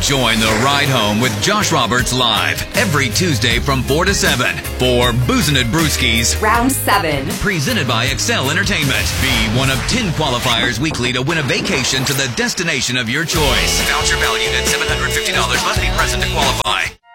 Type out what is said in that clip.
Join the ride home with Josh Roberts live every Tuesday from 4 to 7 for Boozin' It Brewskis Round 7. Presented by Excel Entertainment. Be one of 10 qualifiers weekly to win a vacation to the destination of your choice. Voucher valued at $750 must be present to qualify.